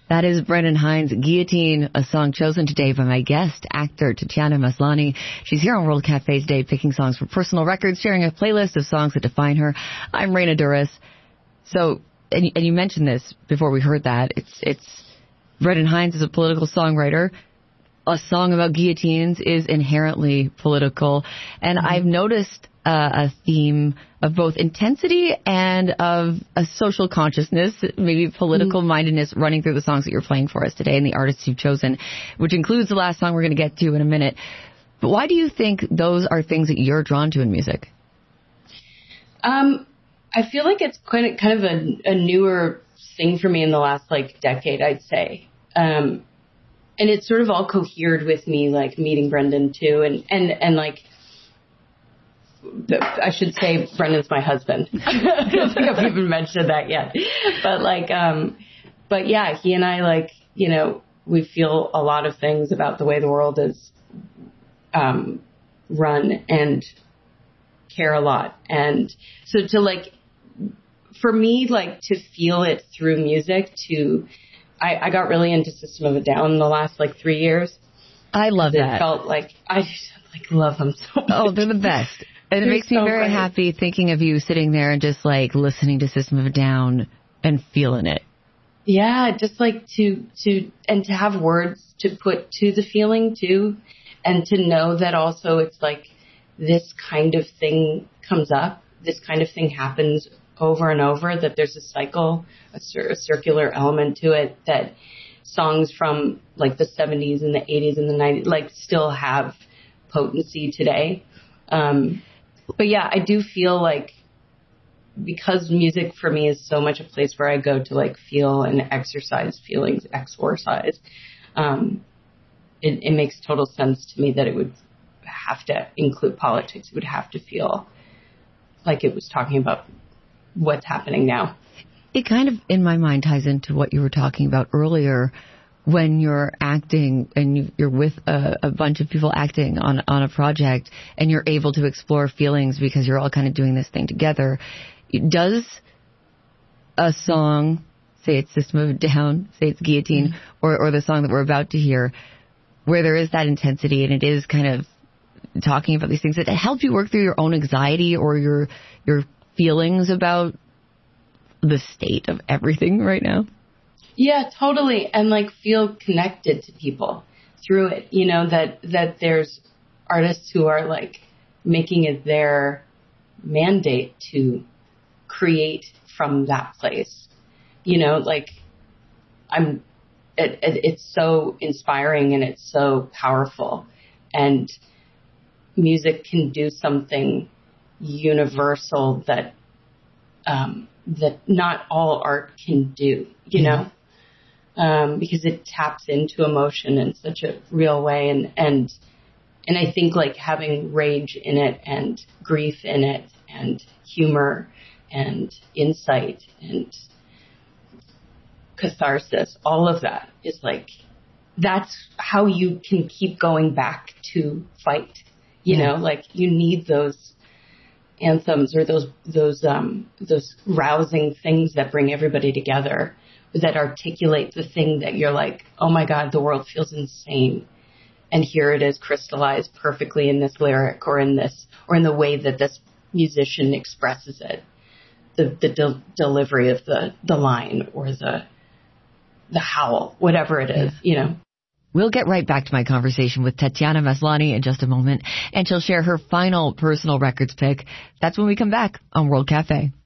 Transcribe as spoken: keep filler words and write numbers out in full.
That is Brendan Hines' Guillotine, a song chosen today by my guest, actor Tatiana Maslany. She's here on World Cafe today, picking songs for personal records, sharing a playlist of songs that define her. I'm Raina Douris. So, and, and you mentioned this before we heard that. It's, it's, Brendan Hines is a political songwriter. A song about guillotines is inherently political. And mm-hmm. I've noticed uh, a theme of both intensity and of a social consciousness, maybe political mm-hmm. mindedness running through the songs that you're playing for us today and the artists you've chosen, which includes the last song we're going to get to in a minute. But why do you think those are things that you're drawn to in music? Um, I feel like it's quite a, kind of a, a newer thing for me in the last, like, decade, I'd say. Um, and it's sort of all cohered with me, like, meeting Brendan, too. And, and, and like, I should say Brendan's my husband. I don't think I've even mentioned that yet. But, like, um, but, yeah, he and I, like, you know, we feel a lot of things about the way the world is um, run and care a lot. And so to, like, for me, like, to feel it through music, to, I, I got really into System of a Down in the last, like, three years. I love that. It felt like, I just, like, love them so much. Oh, they're the best. And it they're makes me so very great. happy thinking of you sitting there and just, like, listening to System of a Down and feeling it. Yeah, just, like, to, to, and to have words to put to the feeling, too. And to know that also it's, like, this kind of thing comes up, this kind of thing happens over and over, that there's a cycle, a, cir- a circular element to it, that songs from, like, the seventies and the eighties and the nineties, like, still have potency today. Um, but yeah, I do feel like, because music for me is so much a place where I go to, like, feel and exercise feelings, exorcise, um, it, it makes total sense to me that it would have to include politics. It would have to feel like it was talking about what's happening now. It kind of, in my mind, ties into what you were talking about earlier when you're acting and you're with a, a bunch of people acting on, on a project and you're able to explore feelings because you're all kind of doing this thing together. Does a song, say it's System of a Down, say it's Guillotine, mm-hmm. or, or the song that we're about to hear, where there is that intensity and it is kind of talking about these things, that help you work through your own anxiety or your your feelings about the state of everything right now? Yeah, totally. And, like, feel connected to people through it. You know, that, that there's artists who are, like, making it their mandate to create from that place. You know, like, I'm, it, it, it's so inspiring and it's so powerful. And music can do something universal that um, that not all art can do, you know, um, because it taps into emotion in such a real way, and and and I think, like, having rage in it and grief in it and humor and insight and catharsis, all of that is, like, that's how you can keep going back to fight. You know, like, you need those anthems or those those um, those rousing things that bring everybody together, that articulate the thing that you're like, oh my God, the world feels insane, and here it is crystallized perfectly in this lyric or in this or in the way that this musician expresses it, the the de- delivery of the the line or the the howl, whatever it is, you know. We'll get right back to my conversation with Tatiana Maslany in just a moment, and she'll share her final personal records pick. That's when we come back on World Cafe.